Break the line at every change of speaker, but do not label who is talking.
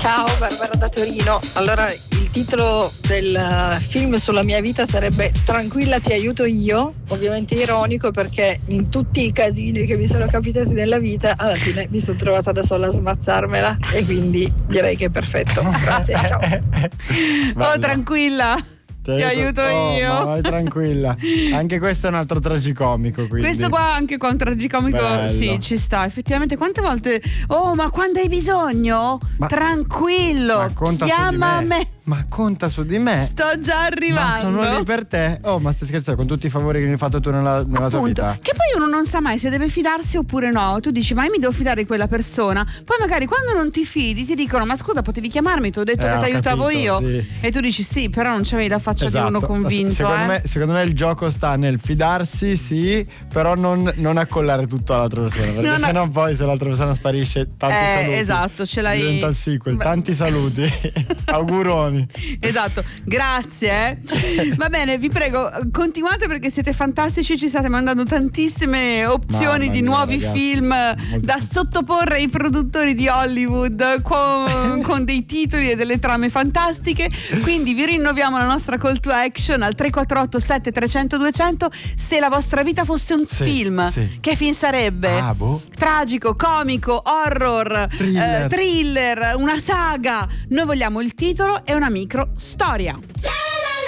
Ciao, Barbara da Torino. Allora, il titolo del film sulla mia vita sarebbe Tranquilla, ti aiuto io. Ovviamente ironico, perché in tutti i casini che mi sono capitati nella vita alla fine mi sono trovata da sola a smazzarmela, e quindi direi che è perfetto. Grazie, ciao.
Oh, tranquilla, ti aiuto io.
Ma vai tranquilla. Anche questo è un altro tragicomico, quindi.
Questo qua, anche qua un tragicomico.
Bello.
Sì, ci sta. Effettivamente, quante volte ma quando hai bisogno, tranquillo, chiama me.
Ma conta su di me.
Sto già arrivando.
Ma sono lì per te. Oh, ma stai scherzando, con tutti i favori che mi hai fatto tu nella tua vita.
Che poi uno non sa mai se deve fidarsi oppure no. Tu dici, ma io mi devo fidare di quella persona. Poi magari quando non ti fidi ti dicono, ma scusa, potevi chiamarmi, ti ho detto che ti aiutavo io.
Sì.
E tu dici, sì, però non c'avevi la faccia di uno convinto.
Secondo me il gioco sta nel fidarsi, sì, però non accollare tutto all'altra persona, perché sennò poi se l'altra persona sparisce, tanti saluti.
Esatto, ce l'hai.
Diventa il sequel, tanti saluti. Auguroni.
Esatto, grazie. Va bene, vi prego, continuate perché siete fantastici, ci state mandando tantissime opzioni di nuovi film da sottoporre ai produttori di Hollywood con dei titoli e delle trame fantastiche. Quindi vi rinnoviamo la nostra call to action al 348 7300 200. Se la vostra vita fosse un film, che film sarebbe? Tragico, comico, horror, thriller, una saga. Noi vogliamo il titolo e una micro storia.